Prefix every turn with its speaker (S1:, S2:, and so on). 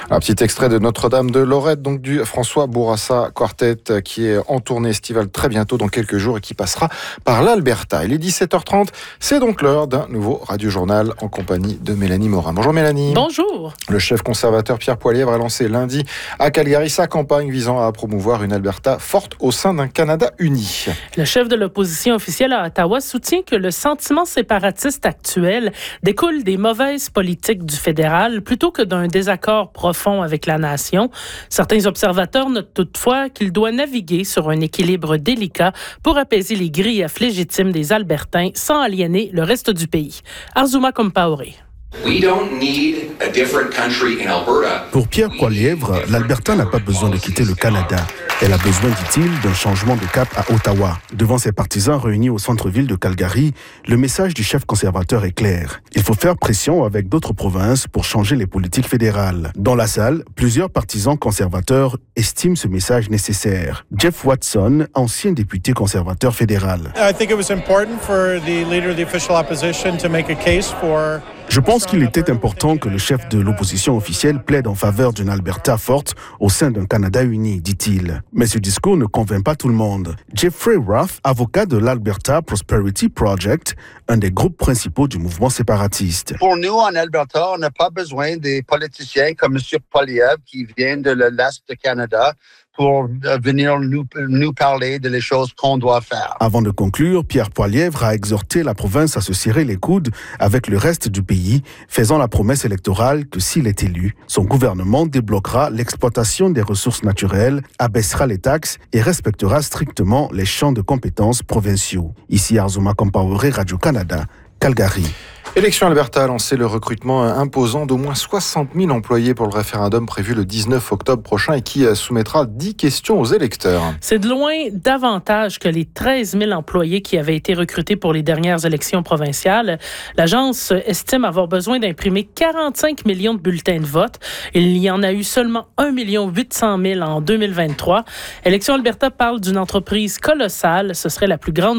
S1: Un petit extrait de Notre-Dame de Lorette, donc du François Bourassa Quartet, qui est en tournée estivale très bientôt, dans quelques jours, et qui passera par l'Alberta. Il est 17h30, c'est donc l'heure d'un nouveau Radio-Journal en compagnie de Mélanie Morin. Bonjour Mélanie.
S2: Bonjour.
S1: Le chef conservateur Pierre Poilievre a lancé lundi à Calgary sa campagne visant à promouvoir une Alberta forte au sein d'un Canada uni.
S2: Le chef de l'opposition officielle à Ottawa soutient que le sentiment séparatiste actuel découle des mauvaises politiques du fédéral plutôt que d'un désaccord profond avec la nation. Certains observateurs notent toutefois qu'il doit naviguer sur un équilibre délicat pour apaiser les griefs légitimes des Albertains sans aliéner le reste du pays. Arzouma Compaoré.
S3: Pour Pierre Poilievre, l'Alberta n'a pas besoin de quitter le Canada. Elle a besoin, dit-il, d'un changement de cap à Ottawa. Devant ses partisans réunis au centre-ville de Calgary, le message du chef conservateur est clair. Il faut faire pression avec d'autres provinces pour changer les politiques fédérales. Dans la salle, plusieurs partisans conservateurs estiment ce message nécessaire. Jeff Watson, ancien député conservateur fédéral. Je pense qu'il était important que le chef de l'opposition officielle plaide en faveur d'une Alberta forte au sein d'un Canada uni, dit-il. Mais ce discours ne convainc pas tout le monde. Jeffrey Ruff, avocat de l'Alberta Prosperity Project, un des groupes principaux du mouvement séparatiste.
S4: Pour nous, en Alberta, on n'a pas besoin des politiciens comme M. Poilievre qui viennent de l'Est du Canada pour venir nous parler de les choses qu'on doit faire.
S3: Avant de conclure, Pierre Poilievre a exhorté la province à se serrer les coudes avec le reste du pays, faisant la promesse électorale que s'il est élu, son gouvernement débloquera l'exploitation des ressources naturelles, abaissera les taxes et respectera strictement les champs de compétences provinciaux. Ici Arzouma Compaoré, Radio-Canada, Calgary.
S1: Élection Alberta a lancé le recrutement imposant d'au moins 60 000 employés pour le référendum prévu le 19 octobre prochain et qui soumettra 10 questions aux électeurs.
S2: C'est de loin davantage que les 13 000 employés qui avaient été recrutés pour les dernières élections provinciales. L'agence estime avoir besoin d'imprimer 45 millions de bulletins de vote. Il y en a eu seulement 1 800 000 en 2023. Élection Alberta parle d'une entreprise colossale. Ce serait la plus grande